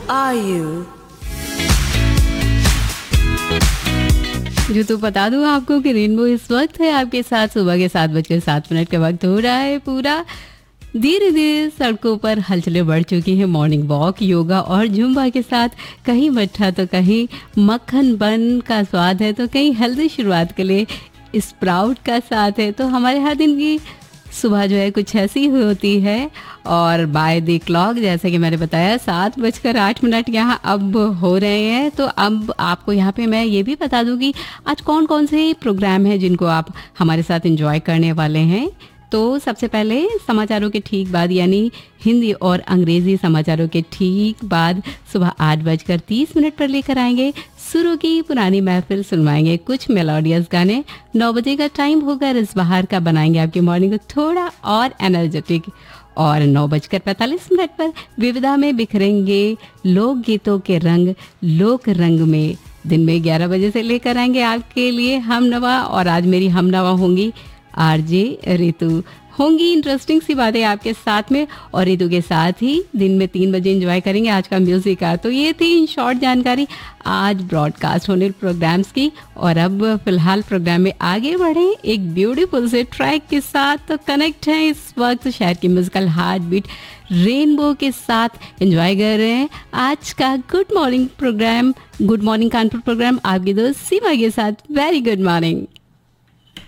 are you? जो तो बता दूं आपको कि रेनबो इस वक्त है आपके साथ सुबह के 7:07 का वक्त हो रहा है पूरा। धीरे धीरे सड़कों पर हलचलें बढ़ चुकी हैं। मॉर्निंग वॉक, योगा और जुम्बा के साथ कहीं मट्ठा तो कहीं मक्खन बन का स्वाद है, तो कहीं हेल्दी शुरुआत के लिए स्प्राउट का साथ है। तो हमारे हर दिन की सुबह जो है कुछ ऐसी होती है। और बाय द क्लॉक जैसे कि मैंने बताया 7:08 यहाँ अब हो रहे हैं। तो अब आपको यहाँ पे मैं ये भी बता दूँ कि आज कौन कौन से प्रोग्राम हैं जिनको आप हमारे साथ एंजॉय करने वाले हैं। तो सबसे पहले समाचारों के ठीक बाद यानी हिंदी और अंग्रेजी समाचारों के ठीक बाद सुबह 8:30 पर लेकर आएंगे सुरों की पुरानी महफिल, सुनवाएंगे कुछ मेलोडियस गाने। 9 बजे का टाइम होगा इस बाहर का, बनाएंगे आपकी मॉर्निंग को थोड़ा और एनर्जेटिक। और 9:45 पर विविधा में बिखरेंगे लोक गीतों के रंग लोक रंग में। दिन में 11 बजे से लेकर आएंगे आपके लिए हमनवा, और आज मेरी हमनवा होंगी आरजे रितु। होंगी इंटरेस्टिंग सी बातें आपके साथ में, और रितु के साथ ही दिन में 3 बजे एंजॉय करेंगे आज का म्यूजिक का। तो ये थी इन शॉर्ट जानकारी आज ब्रॉडकास्ट होने प्रोग्राम्स की। और अब फिलहाल प्रोग्राम में आगे बढ़े एक ब्यूटीफुल से ट्रैक के साथ। तो कनेक्ट है इस वक्त शहर की म्यूजिकल हार्ट बीट रेनबो के साथ एंजॉय कर रहे हैं आज का good morning program, good morning Kanpur programme आपकी दोस्त सीमा के साथ। Very good morning.